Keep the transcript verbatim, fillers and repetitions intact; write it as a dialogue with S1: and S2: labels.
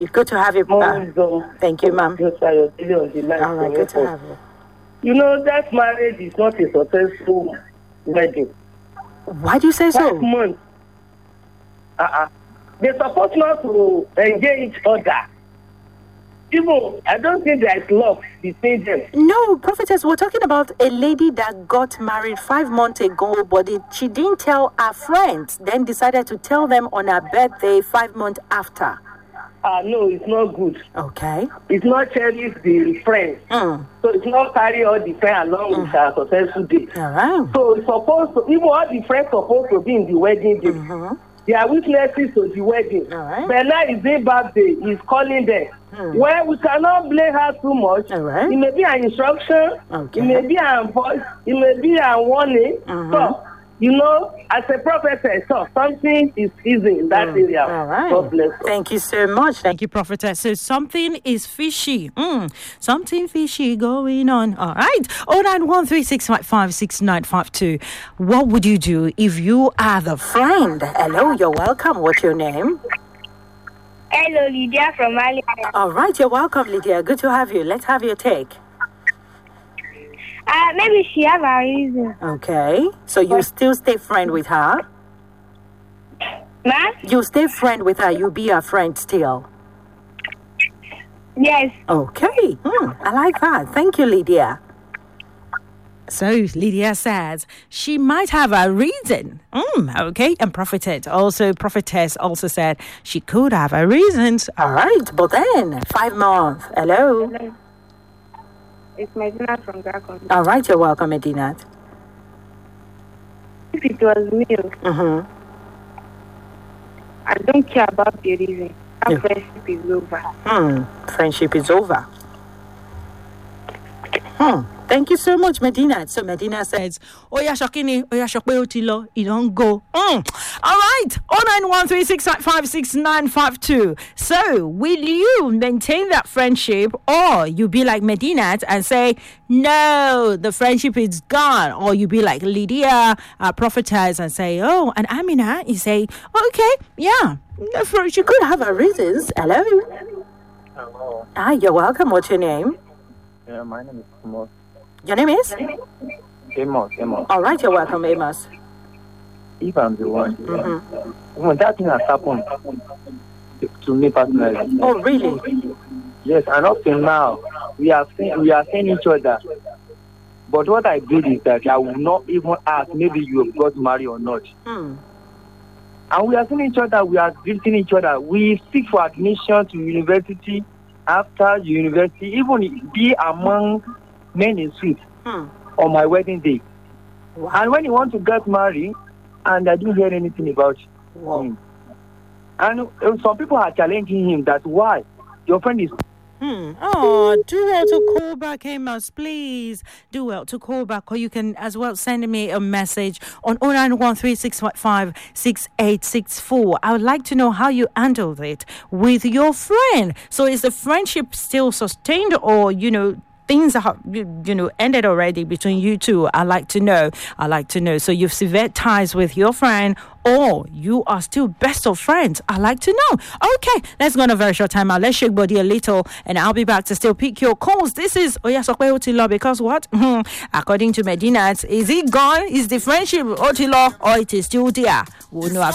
S1: Good to have you.
S2: Morning,
S1: Uh, thank you, ma'am.
S2: Just are your daily on the line.
S1: All right, good to have you.
S2: You know, that marriage is not a successful wedding.
S1: Why do you say
S2: Five
S1: so?
S2: months. Uh-uh. They're supposed not to engage each other. Even, I don't think there's love between them.
S1: No, prophetess, we're talking about a lady that got married five months ago, but it, she didn't tell her friends, then decided to tell them on her birthday five months after.
S2: Ah, uh, no, it's not good.
S1: Okay.
S2: It's not cherish the friends.
S1: Mm.
S2: So it's not carry all the friends along mm. with our successful day.
S1: All right.
S2: So it's supposed to, even all the friends supposed to be in the wedding day.
S1: Mm-hmm.
S2: They are witnesses to the wedding.
S1: All right.
S2: Bella is their birthday. He's calling them. Mm. Well, we cannot blame her too much.
S1: All right.
S2: It may be an instruction.
S1: Okay.
S2: It may be an voice. It may be a warning. Mm-hmm. So, you know, as a prophet says, so something is easy in that mm. area.
S1: All right.
S2: God bless you.
S1: Thank you so much. Thank you, prophetess. So something is fishy. Mm. Something fishy going on. All right. oh nine one three six five five six nine five two. What would you do if you are the friend? Hello, you're welcome. What's your name?
S3: Hello, Lydia from Mali.
S1: All right, you're welcome, Lydia. Good to have you. Let's have your take.
S3: Uh, maybe she have a reason.
S1: Okay. So you still stay friend with her?
S3: Ma'am?
S1: You stay friend with her. You be a friend still?
S3: Yes.
S1: Okay. Mm, I like that. Thank you, Lydia. So Lydia says she might have a reason. Mm, okay. And prophetess also prophetess also said she could have a reason. All right. But then five months. Hello.
S3: Hello. It's Medina from Gakon.
S1: All right. You're welcome, Medina.
S3: If it was me,
S1: mm-hmm.
S3: I don't care about the reason. Our
S1: yeah.
S3: friendship is over.
S1: Hmm. Friendship is over. Hmm. Thank you so much, Medina. So Medina says, oh yeah, Shokini, oh yeah, Shokwe Otilo, you don't go. Mm. All right. oh nine one three six five six nine five two. So will you maintain that friendship, or you be like Medina and say, no, the friendship is gone, or you be like Lydia, uh, prophetess, and say, oh, and Amina, you say, okay, yeah, she could have her reasons. Hello.
S4: Hello.
S1: Hi, you're welcome. What's your name?
S4: Yeah, my name is Amos.
S1: Your name is?
S4: Amos, Amos.
S1: All right, you're welcome, Amos.
S4: If I'm the one,
S1: mm-hmm.
S4: when that thing has happened to, to me personally.
S1: Oh, really?
S4: Yes, and up till now, we are seeing, we are seeing each other. But what I did is that I will not even ask maybe you have got married or not.
S1: Hmm.
S4: And we are seeing each other, we are greeting each other. We seek for admission to university, after university, even be among men in suits
S1: hmm.
S4: on my wedding day.
S1: Wow.
S4: And when you want to get married, and I didn't hear anything about
S1: wow.
S4: him. And uh, some people are challenging him that why your friend is.
S1: Hmm. Oh, do well to call back, Amos, please. Do well to call back, or you can as well send me a message on oh nine one three six five five six eight six four. I would like to know how you handled it with your friend. So is the friendship still sustained, or, you know, things are, you, you know, ended already between you two? I like to know. I like to know. So you've severed ties with your friend, or you are still best of friends? I like to know. Okay, let's go on a very short time. I'll let shake body a little, and I'll be back to still pick your calls. This is Oyasokwe Otilo, because what? According to Medina, is it gone? Is the friendship Otilo, or it is still there? We'll know.